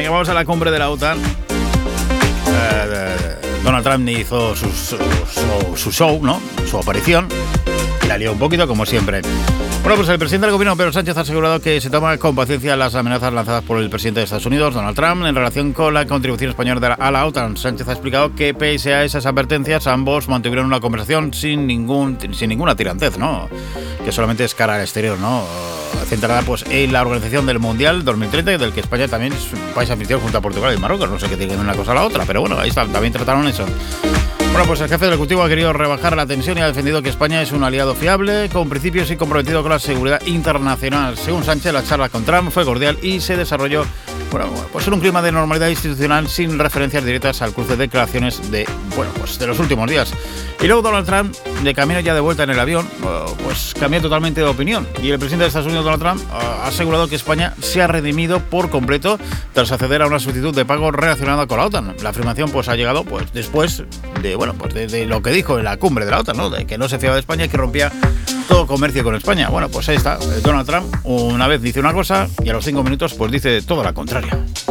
Venga, vamos a la cumbre de la OTAN. Donald Trump hizo su show, ¿no? Su aparición. Y la lió un poquito, como siempre. Bueno, pues el presidente del gobierno, Pedro Sánchez, ha asegurado que se toma con paciencia las amenazas lanzadas por el presidente de Estados Unidos, Donald Trump, en relación con la contribución española a la OTAN. Sánchez ha explicado que, pese a esas advertencias, ambos mantuvieron una conversación sin ninguna tirantez, ¿no? Que solamente es cara al exterior, ¿no? Centrada pues en la organización del Mundial 2030, del que España también es un país anfitrión junto a Portugal y Marruecos. No sé qué tienen una cosa a la otra, pero bueno, ahí está, también trataron eso. Bueno, pues el jefe del Ejecutivo ha querido rebajar la tensión y ha defendido que España es un aliado fiable, con principios y comprometido con la seguridad internacional. Según Sánchez, la charla con Trump fue cordial y se desarrolló, bueno, pues en un clima de normalidad institucional sin referencias directas al cruce de declaraciones de los últimos días. Y luego Donald Trump, de camino ya de vuelta en el avión, pues cambió totalmente de opinión. Y el presidente de Estados Unidos, Donald Trump, ha asegurado que España se ha redimido por completo tras acceder a una solicitud de pago relacionada con la OTAN. La afirmación pues ha llegado pues después de lo que dijo en la cumbre de la OTAN, ¿no? De que no se fiaba de España y que rompía todo comercio con España. Bueno, pues ahí está. Donald Trump una vez dice una cosa y a los 5 minutos pues dice toda la contraria.